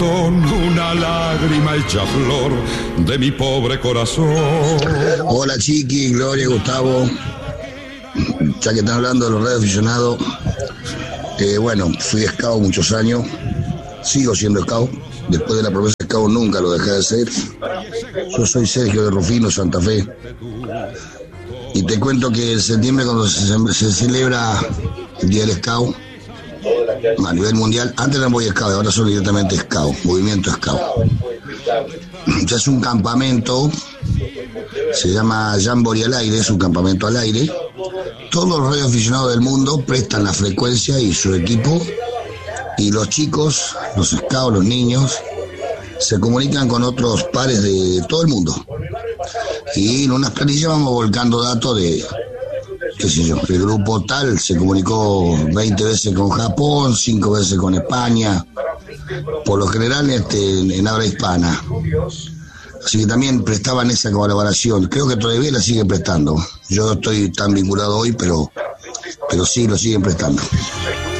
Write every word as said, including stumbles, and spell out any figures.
Con una lágrima hecha flor de mi pobre corazón. Hola Chiqui, Gloria, Gustavo. Ya que están hablando de los radioaficionados, eh, bueno, fui scout muchos años, sigo siendo scout. Después de la promesa de scout nunca lo dejé de ser. Yo soy Sergio de Rufino, Santa Fe. Y te cuento que en septiembre, cuando se, se celebra el Día del Scout a nivel mundial, antes eran Boy Scout, ahora son directamente Scout, Movimiento Scout. Ya es un campamento, se llama Jamboree al aire, es un campamento al aire. Todos los radioaficionados del mundo prestan la frecuencia y su equipo, y los chicos, los scouts, los niños, se comunican con otros pares de todo el mundo. Y en unas planillas vamos volcando datos de, qué sé yo, el grupo tal se comunicó veinte veces con Japón, cinco veces con España, por lo general este, en, en habla hispana. Así que también prestaban esa colaboración. Creo que todavía la siguen prestando. Yo no estoy tan vinculado hoy, pero, pero sí lo siguen prestando.